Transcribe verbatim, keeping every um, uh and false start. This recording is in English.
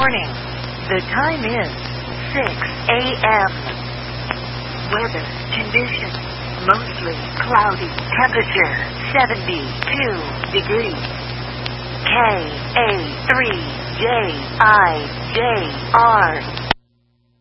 morning. The time is six a.m. Weather conditions: mostly cloudy. Temperature seventy-two degrees. K A three J I J R